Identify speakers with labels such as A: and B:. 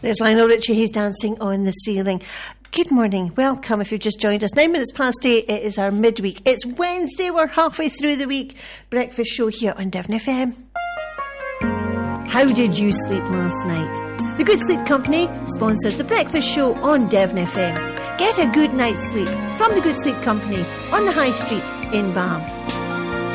A: There's Lionel Richie, he's dancing on the ceiling. Good morning, welcome if you've just joined us. 9 minutes past 8, it is our midweek. It's Wednesday, we're halfway through the week. Breakfast show here on Devon FM. How did you sleep last night? The Good Sleep Company sponsors the breakfast show on Devon FM. Get a good night's sleep from the Good Sleep Company on the High Street in Bath.